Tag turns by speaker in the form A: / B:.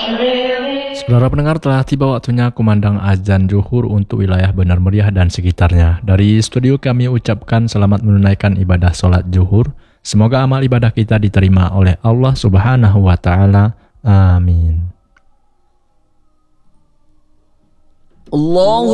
A: Saudara pendengar, telah tiba waktunya kumandang azan zuhur untuk wilayah Benar Meriah dan sekitarnya. Dari studio kami ucapkan selamat menunaikan ibadah sholat zuhur. Semoga amal ibadah kita diterima oleh Allah Subhanahu wa Ta'ala. Amin.